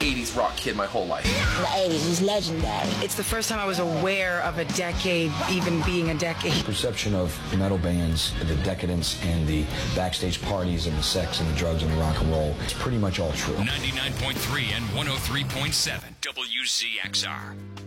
80s rock kid my whole life. The 80s was legendary. It's the first time I was aware of a decade even being a decade. Perception of metal bands, the decadence and the backstage parties and the sex and the drugs and the rock and roll, it's pretty much all true. 99.3 and 103.7 WZXR.